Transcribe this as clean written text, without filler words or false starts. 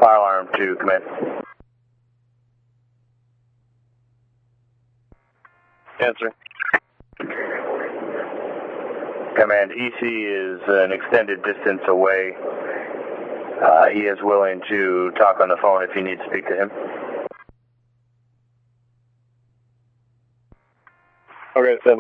Fire alarm to command. Answer. Command, EC is an extended distance away. He is willing to talk on the phone if you need to speak to him. Okay, 7.